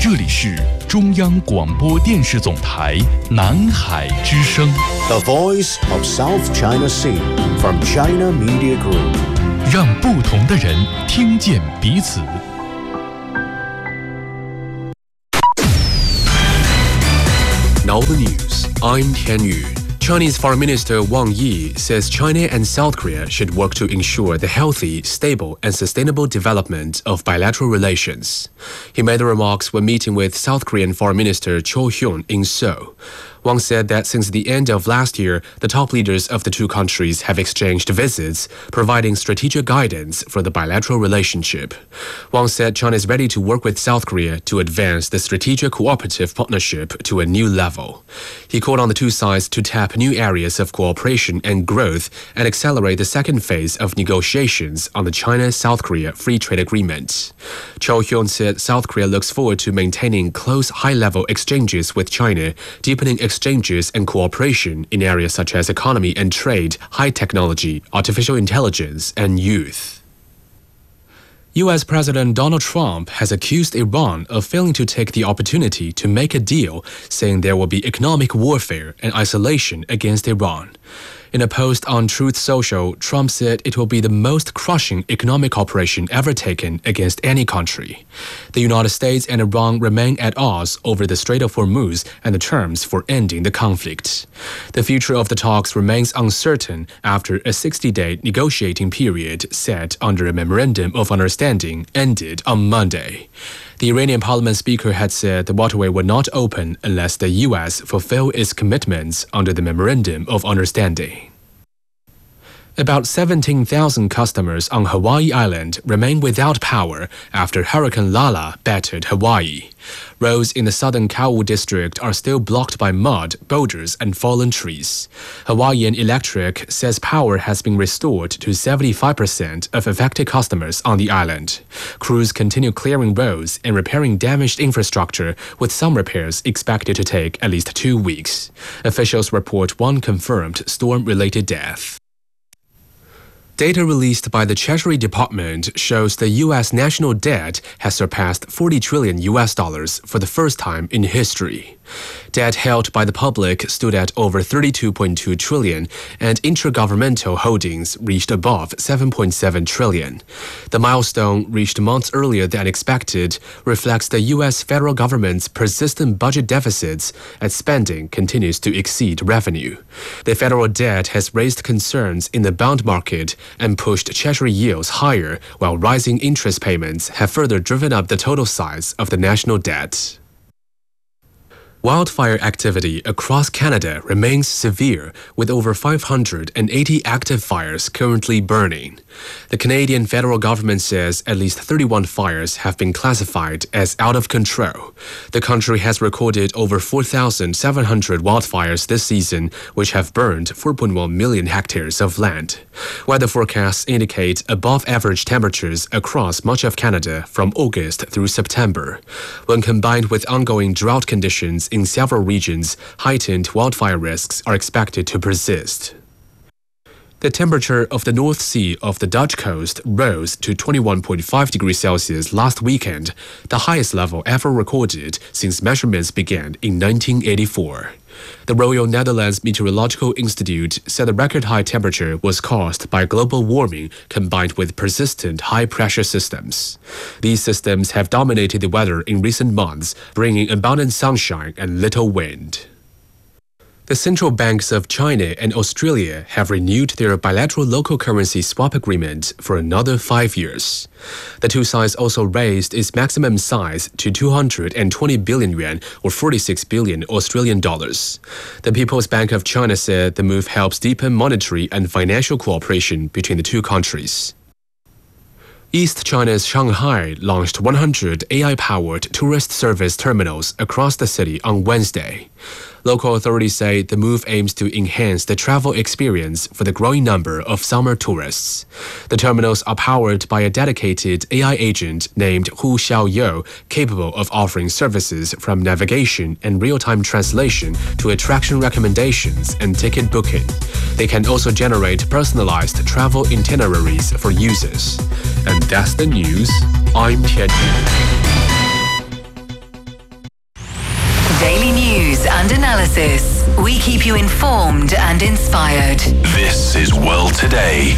这里是中央广播电视总台南海之声 The Voice of South China Sea from China Media Group， 让不同的人听见彼此。 Now the news. I'm Tian Yu. Chinese Foreign Minister Wang Yi says China and South Korea should work to ensure the healthy, stable, and sustainable development of bilateral relations. He made the remarks when meeting with South Korean Foreign Minister Cho Hyun in Seoul. Wang said that since the end of last year, the top leaders of the two countries have exchanged visits, providing strategic guidance for the bilateral relationship. Wang said China is ready to work with South Korea to advance the strategic cooperative partnership to a new level. He called on the two sides to tap new areas of cooperation and growth and accelerate the second phase of negotiations on the China-South Korea Free Trade Agreement. Cho Hyun said South Korea looks forward to maintaining close high-level exchanges with China, deepening exchanges and cooperation in areas such as economy and trade, high technology, artificial intelligence, and youth. U.S. President Donald Trump has accused Iran of failing to take the opportunity to make a deal, saying there will be economic warfare and isolation against Iran. In a post on Truth Social, Trump said it will be the most crushing economic operation ever taken against any country. The United States and Iran remain at odds over the Strait of Hormuz and the terms for ending the conflict. The future of the talks remains uncertain after a 60-day negotiating period set under a Memorandum of Understanding ended on Monday. The Iranian parliament speaker had said the waterway would not open unless the U.S. fulfill its commitments under the Memorandum of Understanding. About 17,000 customers on Hawaii Island remain without power after Hurricane Lala battered Hawaii. Roads in the southern Kau district are still blocked by mud, boulders, and fallen trees. Hawaiian Electric says power has been restored to 75% of affected customers on the island. Crews continue clearing roads and repairing damaged infrastructure, with some repairs expected to take at least 2 weeks. Officials report one confirmed storm-related death. Data released by the Treasury Department shows the U.S. national debt has surpassed $40 trillion for the first time in history. Debt held by the public stood at over $32.2 trillion, and intergovernmental holdings reached above $7.7 trillion. The milestone, reached months earlier than expected, reflects the U.S. federal government's persistent budget deficits as spending continues to exceed revenue. The federal debt has raised concerns in the bond market and pushed Treasury yields higher, while rising interest payments have further driven up the total size of the national debt. Wildfire activity across Canada remains severe, with over 580 active fires currently burning. The Canadian federal government says at least 31 fires have been classified as out of control. The country has recorded over 4,700 wildfires this season, which have burned 4.1 million hectares of land. Weather forecasts indicate above-average temperatures across much of Canada from August through September. When combined with ongoing drought conditions in several regions, heightened wildfire risks are expected to persist. The temperature of the North Sea off the Dutch coast rose to 21.5 degrees Celsius last weekend, the highest level ever recorded since measurements began in 1984. The Royal Netherlands Meteorological Institute said the record high temperature was caused by global warming combined with persistent high-pressure systems. These systems have dominated the weather in recent months, bringing abundant sunshine and little wind. The central banks of China and Australia have renewed their bilateral local currency swap agreement for another 5 years. The two sides also raised its maximum size to 220 billion yuan, or 46 billion Australian dollars. The People's Bank of China said the move helps deepen monetary and financial cooperation between the two countries. East China's Shanghai launched 100 AI-powered tourist service terminals across the city on Wednesday. Local authorities say the move aims to enhance the travel experience for the growing number of summer tourists. The terminals are powered by a dedicated AI agent named Hu Xiaoyou, capable of offering services from navigation and real-time translation to attraction recommendations and ticket booking. They can also generate personalized travel itineraries for users. And that's the news. I'm Tian Yu. analysis. We keep you informed and inspired. This is World Today.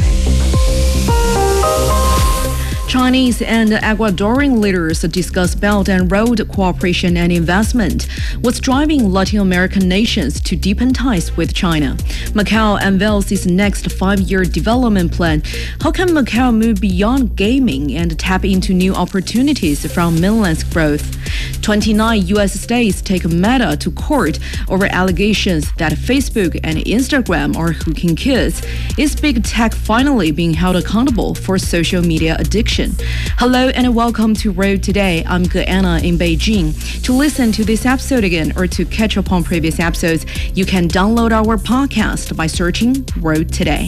Chinese and Ecuadorian leaders discuss Belt and Road cooperation and investment. What's driving Latin American nations to deepen ties with China? Macau unveils its next 5-year development plan. How can Macau move beyond gaming and tap into new opportunities from mainland's growth? 29 U.S. states take Meta to court over allegations that Facebook and Instagram are hooking kids. Is big tech finally being held accountable for social media addiction? Hello and welcome to Road Today. I'm Anna in Beijing. To listen to this episode again or to catch up on previous episodes, you can download our podcast by searching Road Today.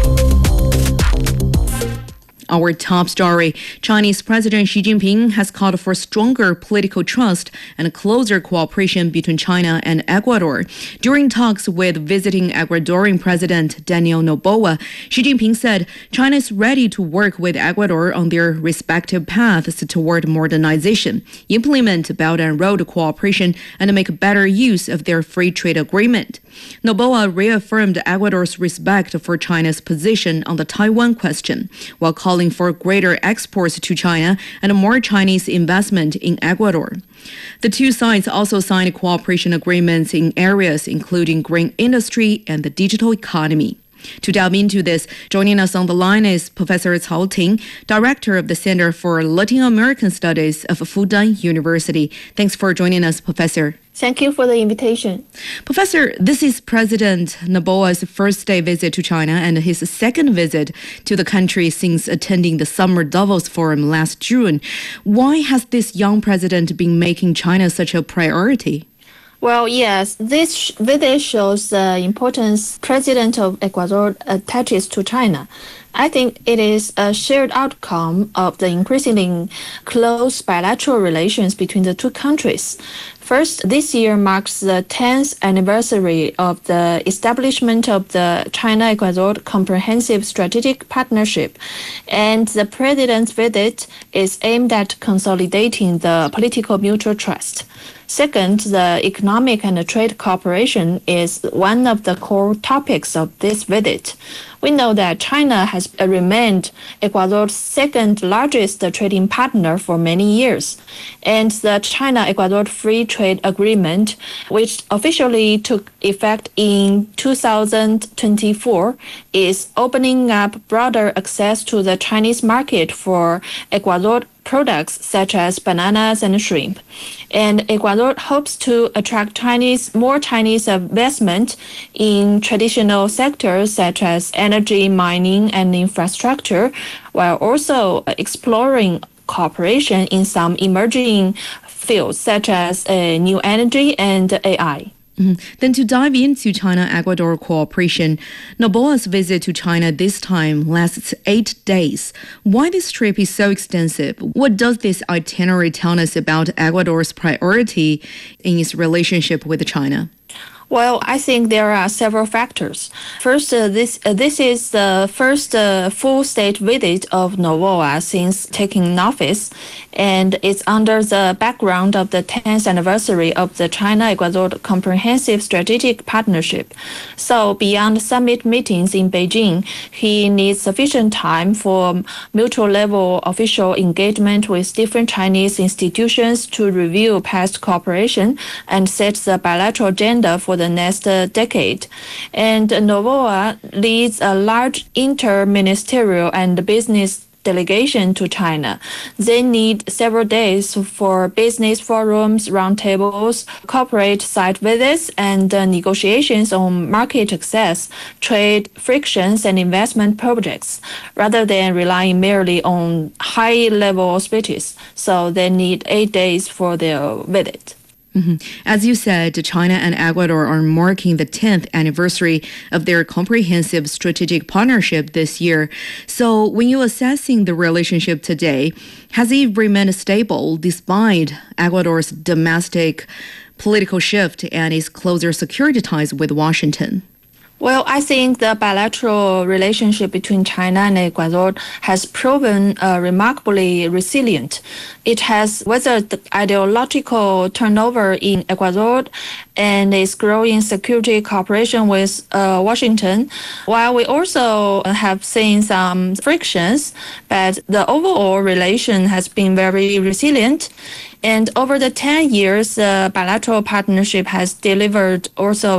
Our top story, Chinese President Xi Jinping has called for stronger political trust and closer cooperation between China and Ecuador. During talks with visiting Ecuadorian President Daniel Noboa, Xi Jinping said China is ready to work with Ecuador on their respective paths toward modernization, implement Belt and Road cooperation, and make better use of their free trade agreement. Noboa reaffirmed Ecuador's respect for China's position on the Taiwan question, while calling for greater exports to China and more Chinese investment in Ecuador. The two sides also signed cooperation agreements in areas including green industry and the digital economy. To delve into this, joining us on the line is Professor Cao Ting, Director of the Center for Latin American Studies of Fudan University. Thanks for joining us, Professor. Thank you for the invitation. Professor, this is President Noboa's first day visit to China and his second visit to the country since attending the Summer Davos Forum last June. Why has this young president been making China such a priority? Well, yes, this visit shows the importance President of Ecuador attaches to China. I think it is a shared outcome of the increasingly close bilateral relations between the two countries. First, this year marks the 10th anniversary of the establishment of the China-Ecuador Comprehensive Strategic Partnership, and the President's visit is aimed at consolidating the political mutual trust. Second, the economic and trade cooperation is one of the core topics of this visit. We know that China has remained Ecuador's second largest trading partner for many years, and the China-Ecuador Free Trade Agreement, which officially took effect in 2024, is opening up broader access to the Chinese market for Ecuador products such as bananas and shrimp. And Ecuador hopes to attract more Chinese investment in traditional sectors such as energy, mining, and infrastructure, while also exploring cooperation in some emerging fields such as new energy and AI. Then to dive into China-Ecuador cooperation, Noboa's visit to China this time lasts 8 days. Why this trip is so extensive? What does this itinerary tell us about Ecuador's priority in its relationship with China? Well, I think there are several factors. First, this is the first full state visit of Noboa since taking office, and it's under the background of the 10th anniversary of the China-Ecuador Comprehensive Strategic Partnership. So beyond summit meetings in Beijing, he needs sufficient time for mutual-level official engagement with different Chinese institutions to review past cooperation and set the bilateral agenda for the next decade. And Noboa leads a large inter-ministerial and business delegation to China. They need several days for business forums, roundtables, corporate site visits, and negotiations on market access, trade frictions, and investment projects, rather than relying merely on high-level speeches. So they need 8 days for their visit. As you said, China and Ecuador are marking the 10th anniversary of their comprehensive strategic partnership this year. So when you're assessing the relationship today, has it remained stable despite Ecuador's domestic political shift and its closer security ties with Washington? Well, I think the bilateral relationship between China and Ecuador has proven remarkably resilient. It has weathered the ideological turnover in Ecuador and its growing security cooperation with Washington, while we also have seen some frictions, but the overall relation has been very resilient. And over the 10 years, the bilateral partnership has delivered also